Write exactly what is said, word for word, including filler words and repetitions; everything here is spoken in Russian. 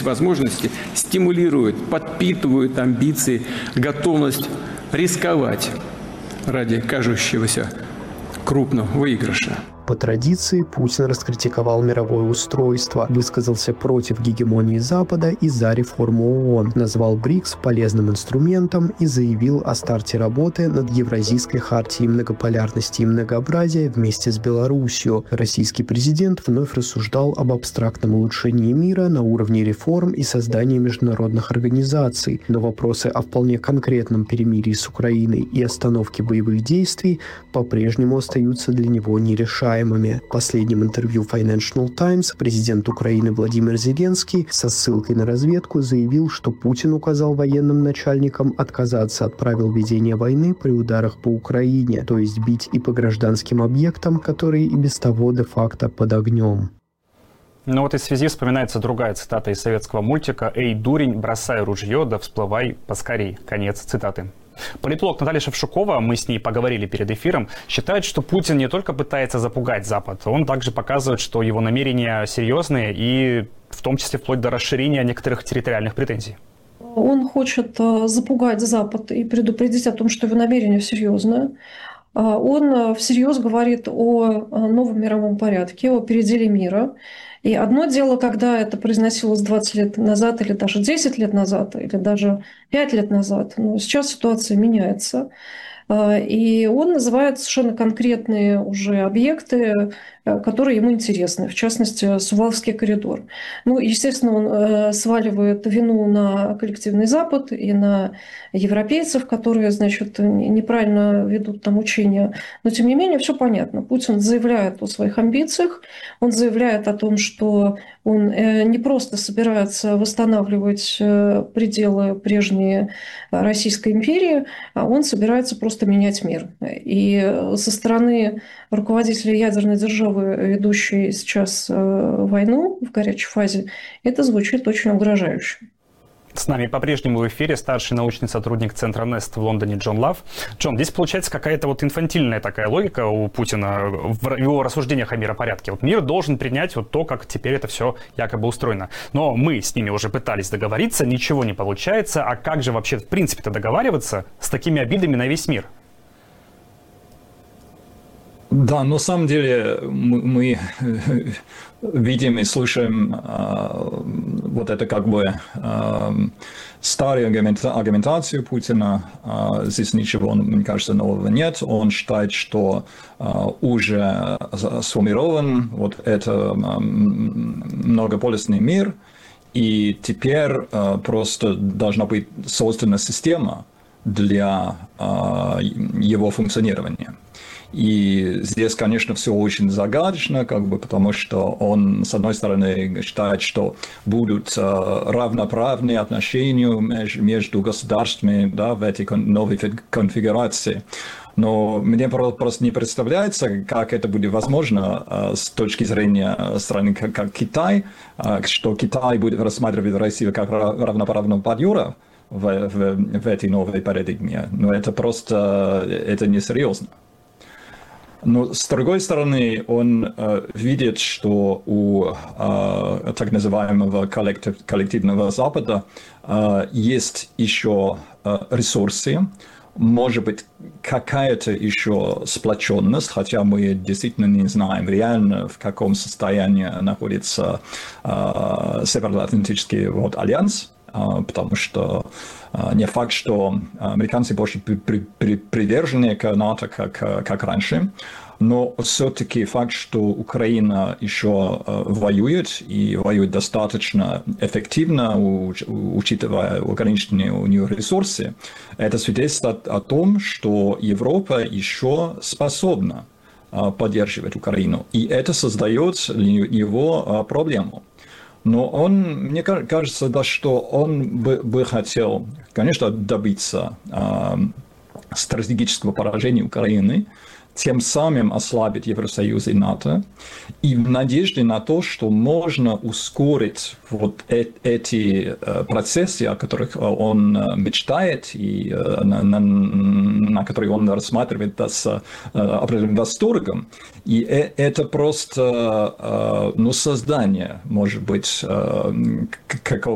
возможности стимулируют, подпитывают амбиции, готовность рисковать ради кажущегося крупного выигрыша. По традиции Путин раскритиковал мировое устройство, высказался против гегемонии Запада и за реформу ООН, назвал БРИКС полезным инструментом и заявил о старте работы над Евразийской хартией многополярности и многообразия вместе с Белоруссией. Российский президент вновь рассуждал об абстрактном улучшении мира на уровне реформ и создания международных организаций, но вопросы о вполне конкретном перемирии с Украиной и остановке боевых действий по-прежнему остаются для него нерешаемыми. В последнем интервью Financial Times президент Украины Владимир Зеленский со ссылкой на разведку заявил, что Путин указал военным начальникам отказаться от правил ведения войны при ударах по Украине, то есть бить и по гражданским объектам, которые и без того де-факто под огнем. Ну вот и в связи вспоминается другая цитата из советского мультика «Эй, дурень, бросай ружье, да всплывай поскорей». Конец цитаты. Политолог Наталья Шевчукова, мы с ней поговорили перед эфиром, считает, что Путин не только пытается запугать Запад, он также показывает, что его намерения серьезные и в том числе вплоть до расширения некоторых территориальных претензий. Он хочет запугать Запад и предупредить о том, что его намерение серьезное. Он всерьез говорит о новом мировом порядке, о переделе мира. И одно дело, когда это произносилось двадцать лет назад, или даже десять лет назад, или даже пять лет назад. Но сейчас ситуация меняется. И он называет совершенно конкретные уже объекты, которые ему интересны, в частности, Суваловский коридор. Ну, естественно, он сваливает вину на коллективный Запад и на европейцев, которые, значит, неправильно ведут там учения. Но, тем не менее, все понятно. Путин заявляет о своих амбициях, он заявляет о том, что он не просто собирается восстанавливать пределы прежней Российской империи, а он собирается просто менять мир. И со стороны руководителя ядерной державы, ведущей сейчас войну в горячей фазе, это звучит очень угрожающе. С нами по-прежнему в эфире старший научный сотрудник Центра Нест в Лондоне Джон Лав. Джон, здесь получается какая-то вот инфантильная такая логика у Путина в его рассуждениях о миропорядке. Вот мир должен принять вот то, как теперь это все якобы устроено. Но мы с ними уже пытались договориться, ничего не получается. А как же вообще в принципе-то договариваться с такими обидами на весь мир? Да, на самом деле мы, мы видим и слышим э, вот это как бы э, старую аргументацию Путина. Э, здесь ничего, мне кажется, нового нет. Он считает, что э, уже сформирован вот это э, многополюсный мир, и теперь э, просто должна быть создана система для э, его функционирования. И здесь, конечно, все очень загадочно, как бы, потому что он, с одной стороны, считает, что будут э, равноправные отношения между, между государствами, да, в этой новой конфигурации. Но мне просто не представляется, как это будет возможно э, с точки зрения страны, как, как Китай, э, что Китай будет рассматривать Россию как равноправного партнера в, в, в этой новой парадигме. Но это просто это несерьезно. Но с другой стороны, он э, видит, что у э, так называемого коллектив, коллективного Запада э, есть еще э, ресурсы, может быть, какая-то еще сплоченность, хотя мы действительно не знаем реально, в каком состоянии находится э, Североатлантический вот, альянс. Потому что не факт, что американцы больше при, при, привержены к НАТО, как, как раньше, но все-таки факт, что Украина еще воюет и воюет достаточно эффективно, учитывая ограниченные у нее ресурсы, это свидетельствует о том, что Европа еще способна поддерживать Украину, и это создает для него проблему. Но он, мне кажется, да, что он бы, бы хотел, конечно, добиться э, стратегического поражения Украины, тем самым ослабить Евросоюз и НАТО, и в надежде на то, что можно ускорить вот э- эти э, процессы, о которых он мечтает и э, на, на, на которые он рассматривает с э, определенным восторгом. И э- это просто э, ну, создание, может быть, э, какого